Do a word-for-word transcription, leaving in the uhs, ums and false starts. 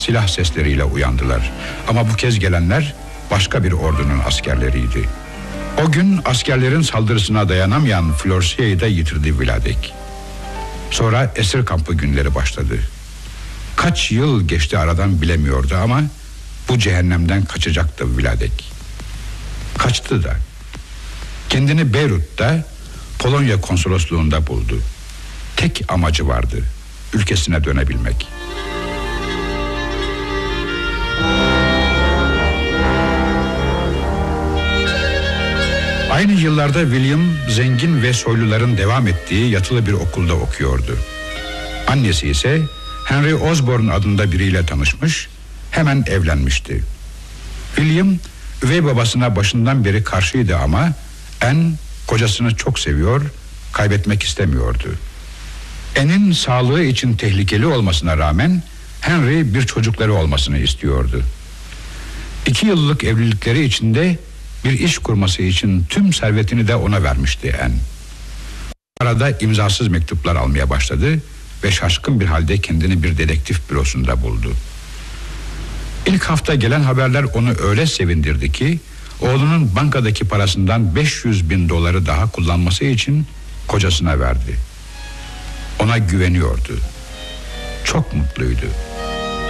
silah sesleriyle uyandılar. Ama bu kez gelenler başka bir ordunun askerleriydi. O gün askerlerin saldırısına dayanamayan Florsia'yı da yitirdi Vladek. Sonra esir kampı günleri başladı. Kaç yıl geçti aradan bilemiyordu ama bu cehennemden kaçacaktı Vladek. Kaçtı da. Kendini Beyrut'ta Polonya konsolosluğunda buldu. Tek amacı vardı: ülkesine dönebilmek. Aynı yıllarda William zengin ve soyluların devam ettiği yatılı bir okulda okuyordu. Annesi ise Henry Osborne adında biriyle tanışmış, hemen evlenmişti. William üvey babasına başından beri karşıydı ama Anne kocasını çok seviyor, kaybetmek istemiyordu. Anne'in sağlığı için tehlikeli olmasına rağmen Henry bir çocukları olmasını istiyordu. İki yıllık evlilikleri içinde bir iş kurması için tüm servetini de ona vermişti Anne. Arada imzasız mektuplar almaya başladı ve şaşkın bir halde kendini bir dedektif bürosunda buldu. İlk hafta gelen haberler onu öyle sevindirdi ki oğlunun bankadaki parasından beş yüz bin doları daha kullanması için kocasına verdi. Ona güveniyordu. Çok mutluydu.